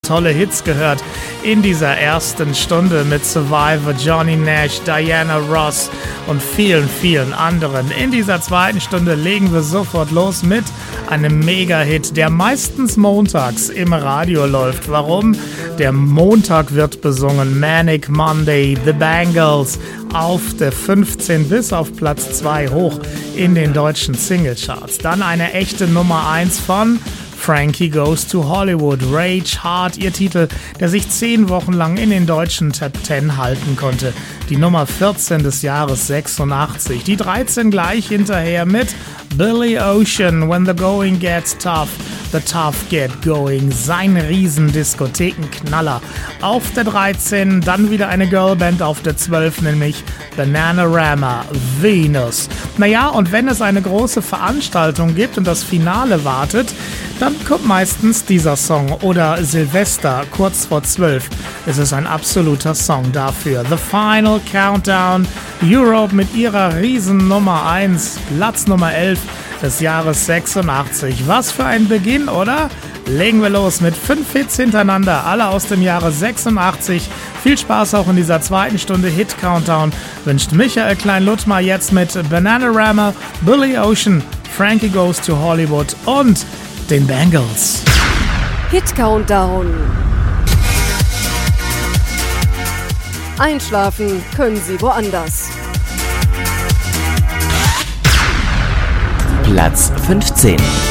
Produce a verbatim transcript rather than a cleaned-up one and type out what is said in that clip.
tolle Hits gehört in dieser ersten Stunde mit Survivor, Johnny Nash, Diana Ross und vielen, vielen anderen. In dieser zweiten Stunde legen wir sofort los mit einem Mega-Hit, der meistens montags im Radio läuft. Warum? Der Montag wird besungen. Manic Monday, The Bangles auf der fünfzehn bis auf Platz zwei hoch in den deutschen Singlecharts. Dann eine echte Nummer eins von Frankie Goes to Hollywood, Rage Hard, ihr Titel, der sich zehn Wochen lang in den deutschen Top zehn halten konnte. Die Nummer vierzehn des Jahres sechsundachtzig. Die dreizehn gleich hinterher mit Billy Ocean, When the Going Gets Tough, The Tough Get Going. Sein Riesendiskothekenknaller. Auf der dreizehn dann wieder eine Girlband auf der zwölf, nämlich Bananarama, Venus. Naja, und wenn es eine große Veranstaltung gibt und das Finale wartet, dann kommt meistens dieser Song. Oder Silvester, kurz vor zwölf, ist es ein absoluter Song dafür. The Final Countdown, Europe mit ihrer riesen Nummer eins, Platz Nummer elf des Jahres sechsundachtzig. Was für ein Beginn, oder? Legen wir los mit fünf Hits hintereinander, alle aus dem Jahre sechsundachtzig. Viel Spaß auch in dieser zweiten Stunde Hit Countdown wünscht Michael Klein-Luttmar jetzt mit Bananarama, Billy Ocean, Frankie Goes to Hollywood und den Bangles. Hit Countdown. Einschlafen können Sie woanders. Platz fünfzehn.